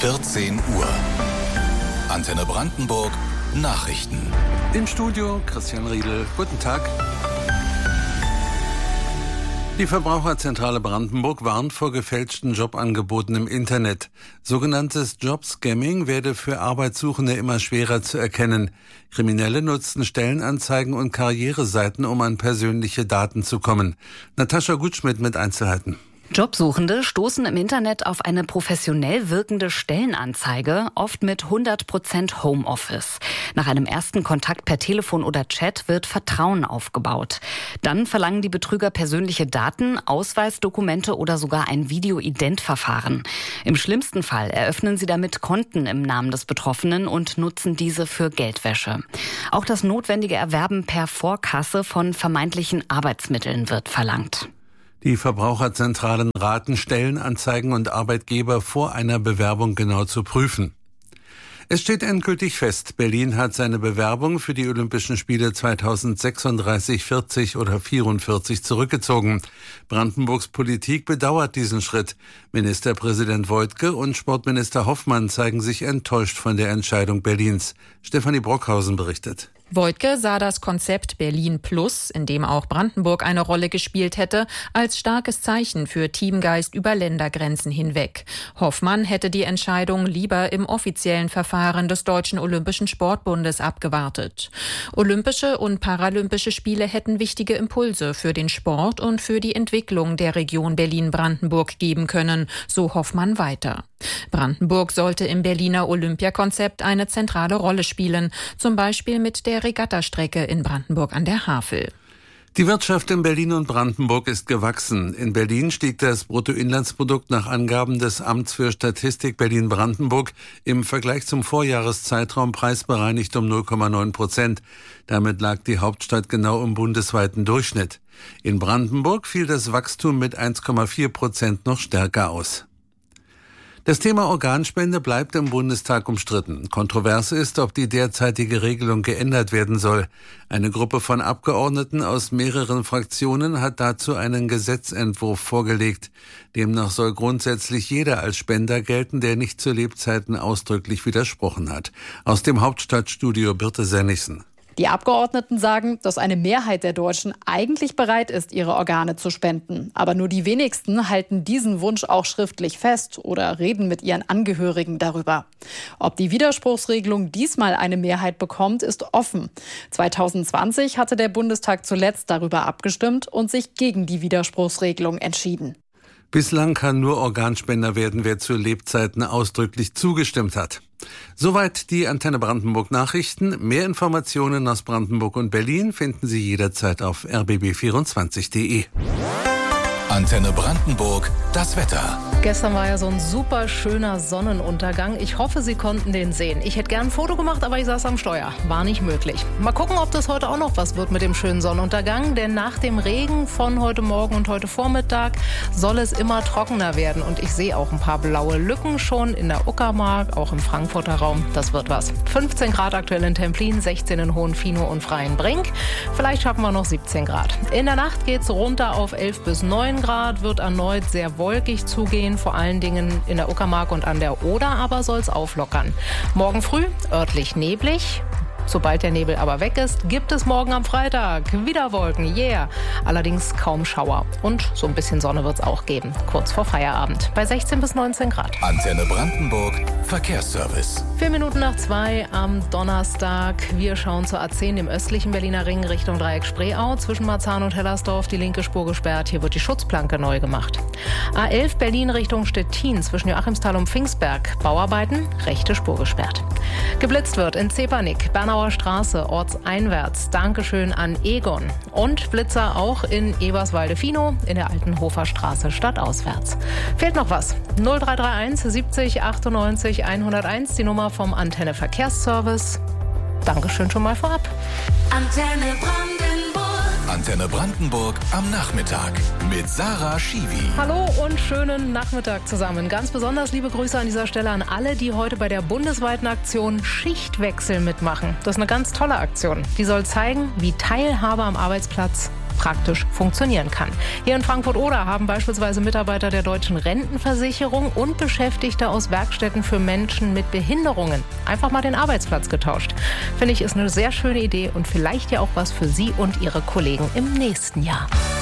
14 Uhr. Antenne Brandenburg Nachrichten. Im Studio Christian Riedel. Guten Tag. Die Verbraucherzentrale Brandenburg warnt vor gefälschten Jobangeboten im Internet. Sogenanntes Jobscamming werde für Arbeitssuchende immer schwerer zu erkennen. Kriminelle nutzten Stellenanzeigen und Karriereseiten, um an persönliche Daten zu kommen. Natascha Gutschmidt mit Einzelheiten. Jobsuchende stoßen im Internet auf eine professionell wirkende Stellenanzeige, oft mit 100% Homeoffice. Nach einem ersten Kontakt per Telefon oder Chat wird Vertrauen aufgebaut. Dann verlangen die Betrüger persönliche Daten, Ausweisdokumente oder sogar ein Video-Ident-Verfahren. Im schlimmsten Fall eröffnen sie damit Konten im Namen des Betroffenen und nutzen diese für Geldwäsche. Auch das notwendige Erwerben per Vorkasse von vermeintlichen Arbeitsmitteln wird verlangt. Die Verbraucherzentralen raten, Stellenanzeigen und Arbeitgeber vor einer Bewerbung genau zu prüfen. Es steht endgültig fest, Berlin hat seine Bewerbung für die Olympischen Spiele 2036, 40 oder 44 zurückgezogen. Brandenburgs Politik bedauert diesen Schritt. Ministerpräsident Woidke und Sportminister Hoffmann zeigen sich enttäuscht von der Entscheidung Berlins. Stefanie Brockhausen berichtet. Woidke sah das Konzept Berlin Plus, in dem auch Brandenburg eine Rolle gespielt hätte, als starkes Zeichen für Teamgeist über Ländergrenzen hinweg. Hoffmann hätte die Entscheidung lieber im offiziellen Verfahren des Deutschen Olympischen Sportbundes abgewartet. Olympische und Paralympische Spiele hätten wichtige Impulse für den Sport und für die Entwicklung der Region Berlin-Brandenburg geben können, so Hoffmann weiter. Brandenburg sollte im Berliner Olympiakonzept eine zentrale Rolle spielen, zum Beispiel mit der Regattastrecke in Brandenburg an der Havel. Die Wirtschaft in Berlin und Brandenburg ist gewachsen. In Berlin stieg das Bruttoinlandsprodukt nach Angaben des Amts für Statistik Berlin-Brandenburg im Vergleich zum Vorjahreszeitraum preisbereinigt um 0,9%. Damit lag die Hauptstadt genau im bundesweiten Durchschnitt. In Brandenburg fiel das Wachstum mit 1,4% noch stärker aus. Das Thema Organspende bleibt im Bundestag umstritten. Kontrovers ist, ob die derzeitige Regelung geändert werden soll. Eine Gruppe von Abgeordneten aus mehreren Fraktionen hat dazu einen Gesetzentwurf vorgelegt. Demnach soll grundsätzlich jeder als Spender gelten, der nicht zu Lebzeiten ausdrücklich widersprochen hat. Aus dem Hauptstadtstudio Birte Sennigsen. Die Abgeordneten sagen, dass eine Mehrheit der Deutschen eigentlich bereit ist, ihre Organe zu spenden. Aber nur die wenigsten halten diesen Wunsch auch schriftlich fest oder reden mit ihren Angehörigen darüber. Ob die Widerspruchsregelung diesmal eine Mehrheit bekommt, ist offen. 2020 hatte der Bundestag zuletzt darüber abgestimmt und sich gegen die Widerspruchsregelung entschieden. Bislang kann nur Organspender werden, wer zu Lebzeiten ausdrücklich zugestimmt hat. Soweit die Antenne Brandenburg Nachrichten. Mehr Informationen aus Brandenburg und Berlin finden Sie jederzeit auf rbb24.de. Antenne Brandenburg, das Wetter. Gestern war ja so ein super schöner Sonnenuntergang. Ich hoffe, Sie konnten den sehen. Ich hätte gern ein Foto gemacht, aber ich saß am Steuer. War nicht möglich. Mal gucken, ob das heute auch noch was wird mit dem schönen Sonnenuntergang. Denn nach dem Regen von heute Morgen und heute Vormittag soll es immer trockener werden. Und ich sehe auch ein paar blaue Lücken schon in der Uckermark, auch im Frankfurter Raum. Das wird was. 15 Grad aktuell in Templin, 16 in Hohenfinoh und Freienbrink. Vielleicht schaffen wir noch 17 Grad. In der Nacht geht es runter auf 11 bis 9 Grad, wird erneut sehr wolkig zugehen, vor allen Dingen in der Uckermark und an der Oder, aber soll es auflockern. Morgen früh örtlich neblig. Sobald der Nebel aber weg ist, gibt es morgen am Freitag wieder Wolken, yeah. Allerdings kaum Schauer. Und so ein bisschen Sonne wird es auch geben, kurz vor Feierabend, bei 16 bis 19 Grad. Antenne Brandenburg, Verkehrsservice. 4 Minuten nach 2 am Donnerstag. Wir schauen zur A10 im östlichen Berliner Ring Richtung Dreieck Spreeau. Zwischen Marzahn und Hellersdorf die linke Spur gesperrt. Hier wird die Schutzplanke neu gemacht. A11 Berlin Richtung Stettin zwischen Joachimsthal und Pfingstberg. Bauarbeiten, rechte Spur gesperrt. Geblitzt wird in Zepernick, Bernauer Straße, ortseinwärts. Dankeschön an Egon. Und Blitzer auch in Eberswalde-Finow in der Altenhofer Straße stadtauswärts. Fehlt noch was? 0331 70 98 101, die Nummer vom Antenne Verkehrsservice. Dankeschön schon mal vorab. Antenne Brandenburg. Antenne Brandenburg am Nachmittag mit Sarah Schiwi. Hallo und schönen Nachmittag zusammen. Ganz besonders liebe Grüße an dieser Stelle an alle, die heute bei der bundesweiten Aktion Schichtwechsel mitmachen. Das ist eine ganz tolle Aktion. Die soll zeigen, wie Teilhabe am Arbeitsplatz praktisch funktionieren kann. Hier in Frankfurt-Oder haben beispielsweise Mitarbeiter der Deutschen Rentenversicherung und Beschäftigte aus Werkstätten für Menschen mit Behinderungen einfach mal den Arbeitsplatz getauscht. Finde ich, ist eine sehr schöne Idee und vielleicht ja auch was für Sie und Ihre Kollegen im nächsten Jahr.